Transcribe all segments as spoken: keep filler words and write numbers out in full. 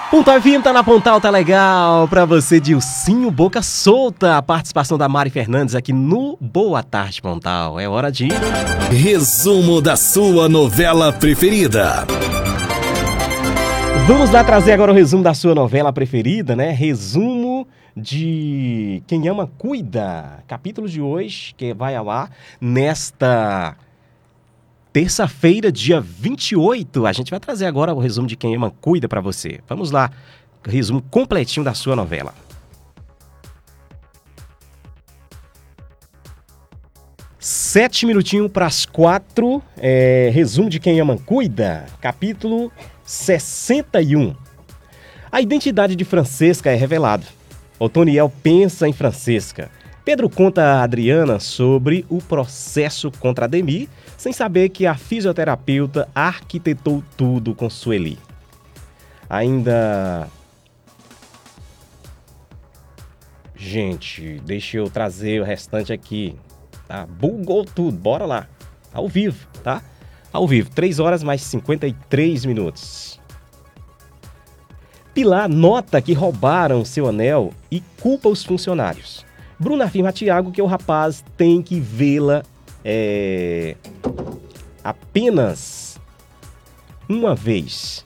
Pontal F M tá na Pontal, tá legal. Pra você, Dilcinho Boca Solta. A participação da Mari Fernandes aqui no Boa Tarde Pontal. É hora de... Resumo da sua novela preferida. Vamos lá trazer agora o resumo da sua novela preferida, né? Resumo de Quem Ama Cuida. Capítulo de hoje, que vai ao ar nesta... terça-feira, dia vinte e oito, a gente vai trazer agora o resumo de Quem Ama Cuida para você. Vamos lá, resumo completinho da sua novela. Sete minutinhos para as quatro, é, resumo de Quem Ama Cuida, capítulo sessenta e um. A identidade de Francesca é revelada. Otoniel pensa em Francesca. Pedro conta a Adriana sobre o processo contra Ademir, sem saber que a fisioterapeuta arquitetou tudo com Sueli. Ainda... Gente, deixa eu trazer o restante aqui. Tá? Bugou tudo, bora lá. Ao vivo, tá? Ao vivo, três horas mais cinquenta e três minutos. Pilar nota que roubaram seu anel e culpa os funcionários. Bruna afirma a Tiago que o rapaz tem que vê-la é, apenas uma vez.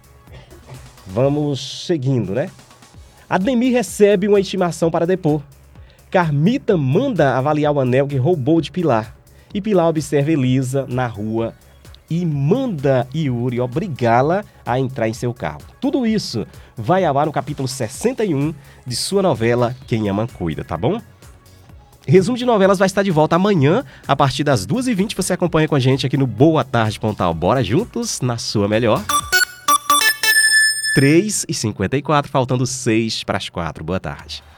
Vamos seguindo, né? Ademir recebe uma intimação para depor. Carmita manda avaliar o anel que roubou de Pilar. E Pilar observa Elisa na rua e manda Yuri obrigá-la a entrar em seu carro. Tudo isso vai ao ar no capítulo sessenta e um de sua novela Quem Ama Cuida, tá bom? Resumo de novelas vai estar de volta amanhã, a partir das duas e vinte. Você acompanha com a gente aqui no Boa Tarde Pontal. Bora juntos na sua melhor. três e cinquenta e quatro, faltando seis para as quatro. Boa tarde.